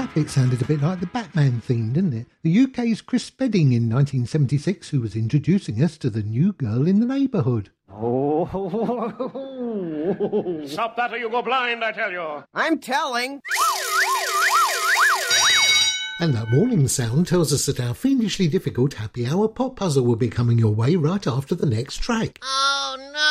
That bit sounded a bit like the Batman theme, didn't it? The UK's Chris Spedding in 1976, who was introducing us to the new girl in the neighbourhood. Oh. Stop that or you go blind, I tell you. I'm telling. And that warning sound tells us that our fiendishly difficult happy hour pop puzzle will be coming your way right after the next track. Oh, no.